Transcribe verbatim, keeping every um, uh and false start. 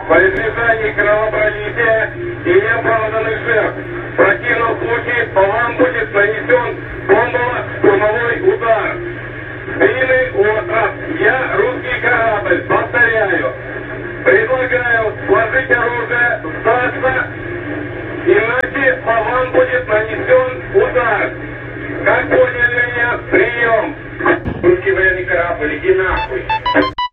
Во избежание кровопролития и неоправданных жертв. В противном случае по вам будет нанесен бомбово-штурмовой удар. Длинный остров. Я русский корабль. Повторяю. Предлагаю сложить оружие, сдаться, иначе по вам будет нанесен удар. Как поняли меня? Прием. Русский военный корабль, иди нахуй.